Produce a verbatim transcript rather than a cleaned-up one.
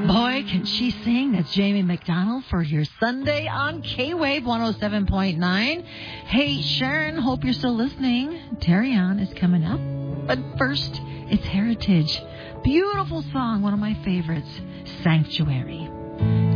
Boy, can she sing. That's Jamie McDonald for your Sunday on K-Wave one oh seven point nine. Hey, Sharon, hope you're still listening. Terry On is coming up. But first, it's Heritage. Beautiful song, one of my favorites, Sanctuary.